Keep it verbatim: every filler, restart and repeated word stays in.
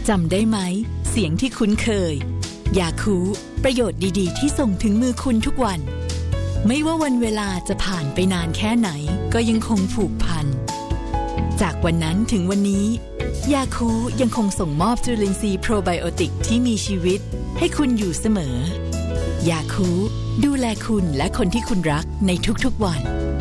จำได้ไหมเสียงที่คุ้นเคยยาคูประโยชน์ดีๆที่ส่งถึงมือคุณทุกวันไม่ว่าวันเวลาจะผ่านไปนานแค่ไหนก็ยังคงผูกพันจากวันนั้นถึงวันนี้ยาคูยังคงส่งมอบจุลินทรีย์โปรไบโอติกที่มีชีวิตให้คุณอยู่เสมอยาคูดูแลคุณและคนที่คุณรักในทุกๆวัน